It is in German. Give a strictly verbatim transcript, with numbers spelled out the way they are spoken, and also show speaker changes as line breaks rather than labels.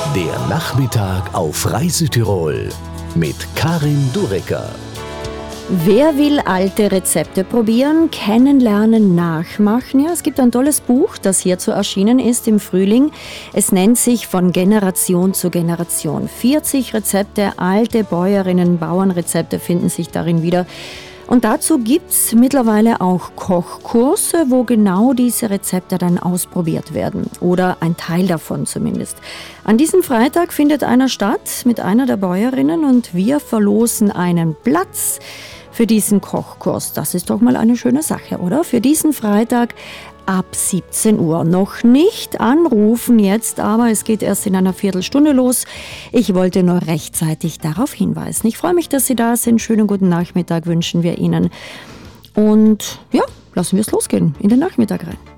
Der Nachmittag auf Reisetirol mit Karin Durecker.
Wer will alte Rezepte probieren, kennenlernen, nachmachen? Ja, es gibt ein tolles Buch, das hierzu erschienen ist im Frühling. Es nennt sich Von Generation zu Generation. vierzig Rezepte, alte Bäuerinnen, Bauernrezepte finden sich darin wieder. Und dazu gibt's mittlerweile auch Kochkurse, wo genau diese Rezepte dann ausprobiert werden. Oder ein Teil davon zumindest. An diesem Freitag findet einer statt mit einer der Bäuerinnen und wir verlosen einen Platz für diesen Kochkurs. Das ist doch mal eine schöne Sache, oder? Für diesen Freitag ab siebzehn Uhr. Noch nicht anrufen jetzt, aber es geht erst in einer Viertelstunde los. Ich wollte nur rechtzeitig darauf hinweisen. Ich freue mich, dass Sie da sind. Schönen guten Nachmittag wünschen wir Ihnen. Und ja, lassen wir es losgehen in den Nachmittag rein.